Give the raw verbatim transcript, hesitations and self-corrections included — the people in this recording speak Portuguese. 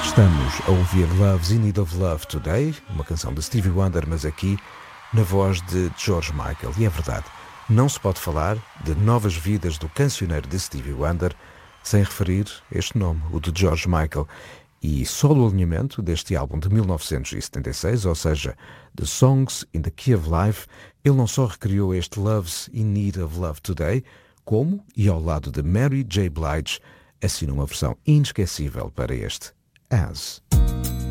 Estamos a ouvir Love's in Need of Love Today, uma canção de Stevie Wonder, mas aqui na voz de George Michael. E é verdade, não se pode falar de novas vidas do cancioneiro de Stevie Wonder sem referir este nome, o de George Michael. E só o alinhamento deste álbum de mil novecentos e setenta e seis, ou seja, The Songs in the Key of Life, ele não só recriou este Love's in Need of Love Today, como, e ao lado de Mary J. Blige, assinou uma versão inesquecível para este As.